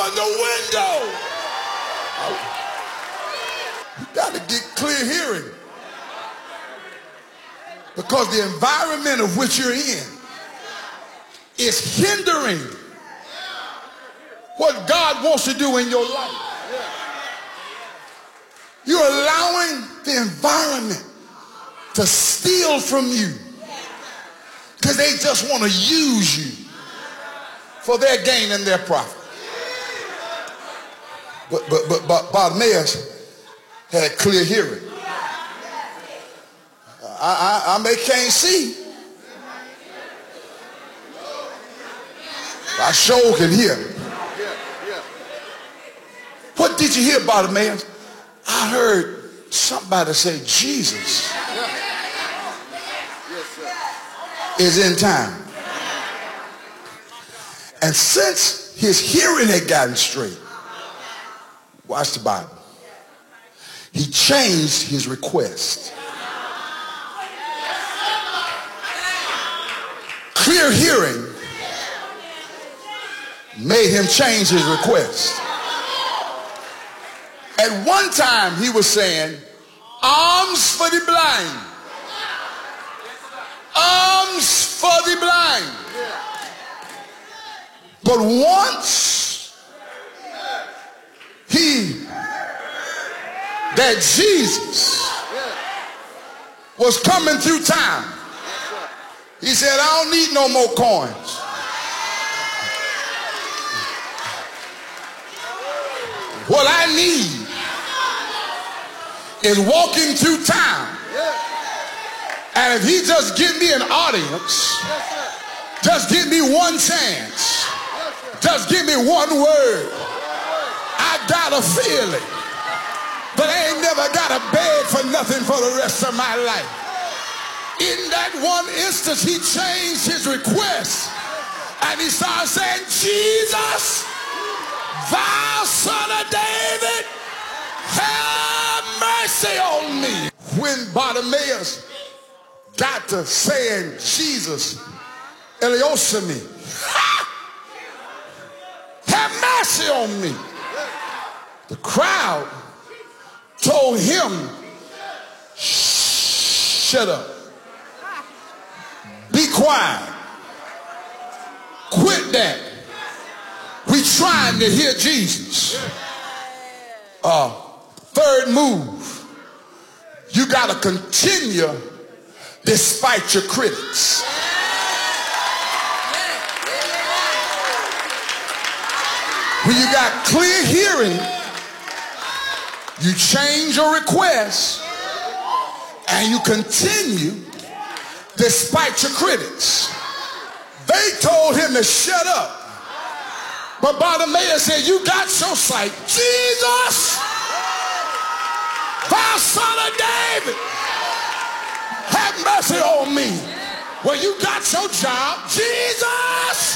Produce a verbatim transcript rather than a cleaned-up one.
open the window. You got to get clear hearing. Because the environment of which you're in is hindering what God wants to do in your life. You're allowing the environment to steal from you because they just want to use you for their gain and their profit. But, but, but, but Bartimaeus had clear hearing. I, I, I may can't see. I sure can hear. What did you hear, Bartimaeus? I heard somebody say Jesus is in time. And since his hearing had gotten straight, watch the Bible, he changed his request. Clear hearing made him change his request. At one time he was saying, alms for the blind. Alms for the blind. But once he, that Jesus was coming through town, he said, I don't need no more coins. What I need is walking through town. And if he just give me an audience, just give me one chance, just give me one word, I got a feeling, but I ain't never got to beg for nothing for the rest of my life. In that one instance, he changed his request and he started saying, Jesus, thou son of David, have mercy on me. When Bartimaeus got to saying Jesus, Eliosimi, have mercy on me, the crowd told him, shut up, be quiet, quit that. We trying to hear Jesus. Uh, third move, you got to continue despite your critics. When you got clear hearing, you change your request and you continue despite your critics. They told him to shut up. But Bartimaeus said, you got your sight. Jesus, thou son of David, have mercy on me. Well, you got your job. Jesus,